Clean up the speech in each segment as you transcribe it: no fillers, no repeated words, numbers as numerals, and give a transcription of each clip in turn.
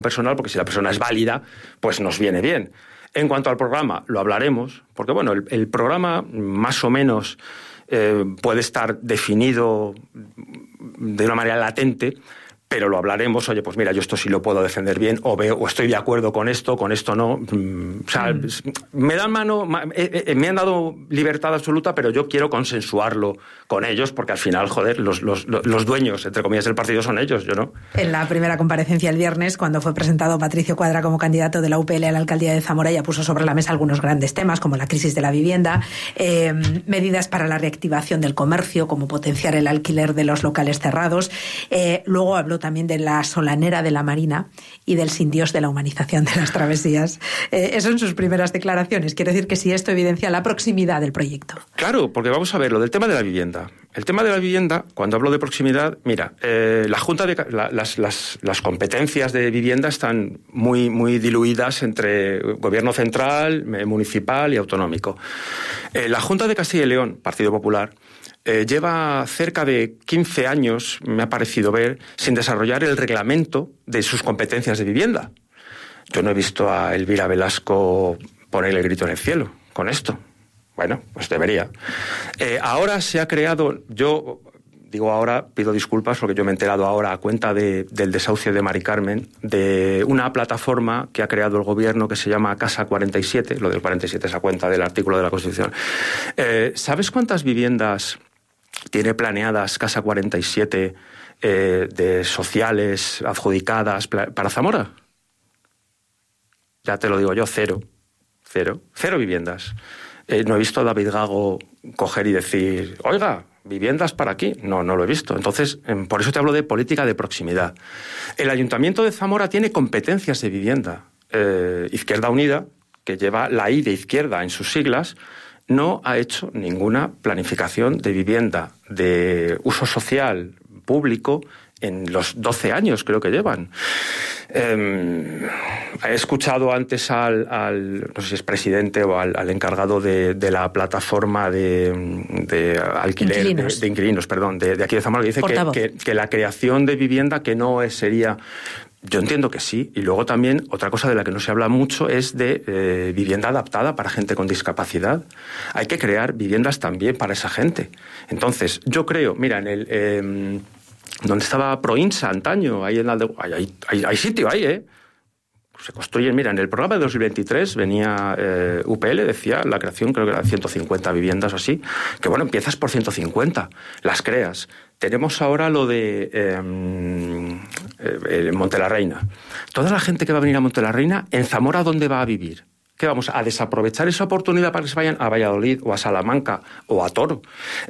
personal, porque si la persona es válida, pues nos viene bien. En cuanto al programa, lo hablaremos, porque bueno, el programa más o menos puede estar definido de una manera latente, pero lo hablaremos. Oye, pues mira, yo esto sí lo puedo defender bien, o estoy de acuerdo con esto no. O sea, me han dado libertad absoluta, pero yo quiero consensuarlo con ellos, porque al final, joder, los dueños, entre comillas, del partido son ellos, yo no. En la primera comparecencia el viernes, cuando fue presentado Patricio Cuadra como candidato de la UPL a la alcaldía de Zamora, ya puso sobre la mesa algunos grandes temas, como la crisis de la vivienda, medidas para la reactivación del comercio, como potenciar el alquiler de los locales cerrados. Luego habló también de la solanera de la Marina y del sin Dios de la humanización de las travesías. Eso en sus primeras declaraciones. Quiero decir que sí, esto evidencia la proximidad del proyecto. Claro, porque vamos a ver, lo del tema de la vivienda. El tema de la vivienda, cuando hablo de proximidad, mira, la Junta las competencias de vivienda están muy diluidas entre gobierno central, municipal y autonómico. La Junta de Castilla y León, Partido Popular, lleva cerca de 15 años, me ha parecido ver, sin desarrollar el reglamento de sus competencias de vivienda. Yo no he visto a Elvira Velasco poner el grito en el cielo con esto. Bueno, pues debería. Ahora se ha creado, yo digo ahora, pido disculpas porque yo me he enterado ahora a cuenta del desahucio de Mari Carmen, de una plataforma que ha creado el gobierno que se llama Casa 47, lo del 47 es a cuenta del artículo de la Constitución. ¿Sabes cuántas viviendas tiene planeadas Casa 47 de sociales adjudicadas para Zamora? Ya te lo digo yo, cero viviendas. No he visto a David Gago coger y decir, oiga, viviendas para aquí. No lo he visto. Entonces, por eso te hablo de política de proximidad. El Ayuntamiento de Zamora tiene competencias de vivienda. Izquierda Unida, que lleva la I de izquierda en sus siglas, no ha hecho ninguna planificación de vivienda de uso social público en los 12 años creo que llevan. He escuchado antes al no sé si es presidente o al encargado de la plataforma de alquiler, de inquilinos, perdón, de aquí de Zamora, que dice que la creación de vivienda que no sería... Yo entiendo que sí. Y luego también, otra cosa de la que no se habla mucho es de vivienda adaptada para gente con discapacidad. Hay que crear viviendas también para esa gente. Entonces, yo creo, mira, en el... donde estaba Proinsa antaño, ahí en hay sitio ahí, se construyen, mira, en el programa de 2023 venía UPL, decía la creación, creo que eran 150 viviendas o así, que bueno, empiezas por 150, las creas. Tenemos ahora lo de Monte la Reina. Toda la gente que va a venir a Monte la Reina, en Zamora, ¿dónde va a vivir? ¿Qué vamos a desaprovechar esa oportunidad para que se vayan a Valladolid o a Salamanca o a Toro?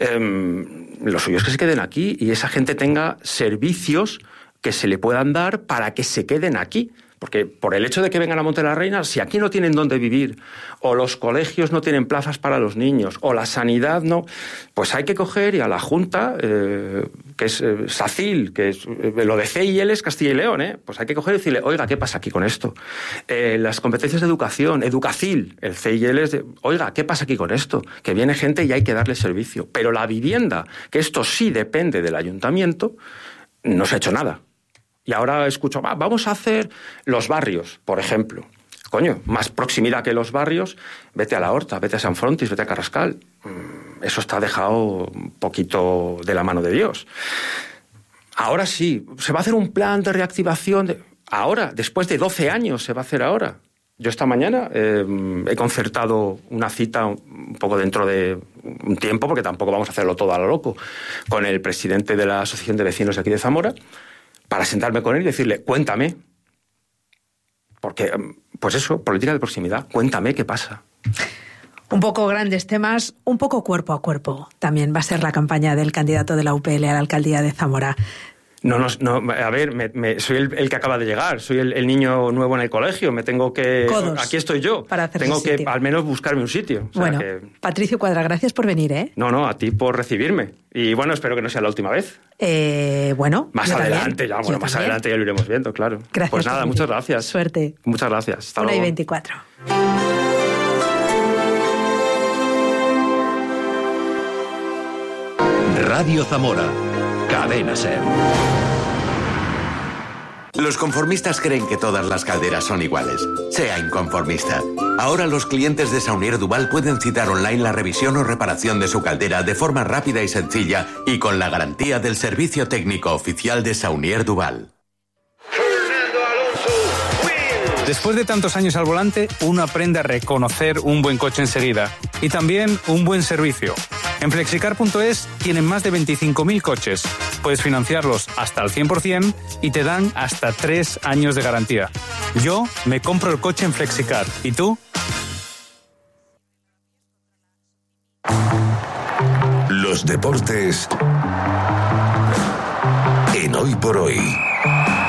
Lo suyo es que se queden aquí y esa gente tenga servicios que se le puedan dar para que se queden aquí. Porque por el hecho de que vengan a Monte la Reina, si aquí no tienen dónde vivir, o los colegios no tienen plazas para los niños, o la sanidad no, pues hay que coger y a la Junta, que es SACIL, que es lo de CIL es Castilla y León, pues hay que coger y decirle, oiga, ¿qué pasa aquí con esto? Las competencias de educación, Educacil, el CIL es de, oiga, ¿qué pasa aquí con esto? Que viene gente y hay que darle servicio. Pero la vivienda, que esto sí depende del ayuntamiento, no se ha hecho nada. Y ahora escucho, vamos a hacer los barrios, por ejemplo. Coño, más proximidad que los barrios, vete a La Horta, vete a San Frontis, vete a Carrascal. Eso está dejado un poquito de la mano de Dios. Ahora sí, se va a hacer un plan de reactivación. Ahora, después de 12 años, se va a hacer ahora. Yo esta mañana he concertado una cita un poco dentro de un tiempo, porque tampoco vamos a hacerlo todo a lo loco, con el presidente de la Asociación de Vecinos de aquí de Zamora, para sentarme con él y decirle, cuéntame, porque, pues eso, política de proximidad, cuéntame qué pasa. Un poco grandes temas, un poco cuerpo a cuerpo. También va a ser la campaña del candidato de la UPL a la alcaldía de Zamora. No, a ver, soy el que acaba de llegar, soy el niño nuevo en el colegio, me tengo que... Codos, aquí estoy yo, tengo que al menos buscarme un sitio. O sea, bueno, Patricio Cuadra, gracias por venir, ¿eh? No, a ti por recibirme. Y bueno, espero que no sea la última vez. Bueno, más adelante ya lo iremos viendo, claro. Gracias. Pues nada, muchas gracias. Suerte. Muchas gracias. Hasta luego. 1:24. Radio Zamora, Cadena SER. Los conformistas creen que todas las calderas son iguales. Sea inconformista. Ahora los clientes de Saunier Duval pueden citar online la revisión o reparación de su caldera de forma rápida y sencilla y con la garantía del servicio técnico oficial de Saunier Duval. Después de tantos años al volante, uno aprende a reconocer un buen coche enseguida y también un buen servicio. En Flexicar.es tienen más de 25.000 coches. Puedes financiarlos hasta al 100% y te dan hasta 3 años de garantía. Yo me compro el coche en Flexicar. ¿Y tú? Los deportes en Hoy por Hoy.